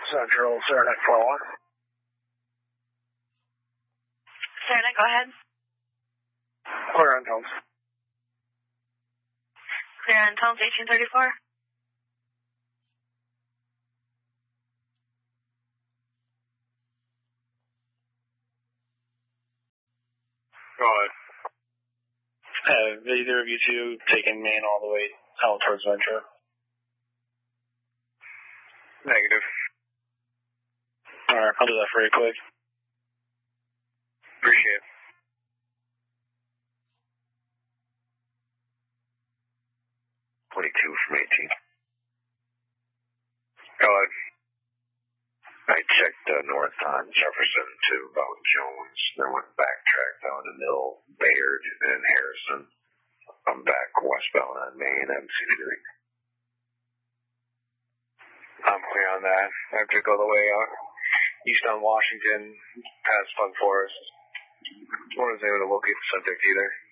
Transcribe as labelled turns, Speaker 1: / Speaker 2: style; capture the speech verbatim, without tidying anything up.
Speaker 1: Central, Saranac four one.
Speaker 2: Saranac, go ahead.
Speaker 1: Clear on Tones.
Speaker 2: Clear on Tones, eighteen thirty-four.
Speaker 1: Go ahead.
Speaker 3: Have either of you two taken main all the way out towards Ventura?
Speaker 1: Negative.
Speaker 3: Alright, I'll do that for you quick.
Speaker 1: Appreciate it. twenty-two from eighteen. Go ahead. I checked uh, north on Jefferson to about Jones, then went backtrack down to Mill, Bayard, and Harrison. I'm back westbound on Main. I haven't seen anything.
Speaker 4: I'm clear on that. I have to go the way out east on Washington, past Fun Forest. I wasn't able to locate the subject either.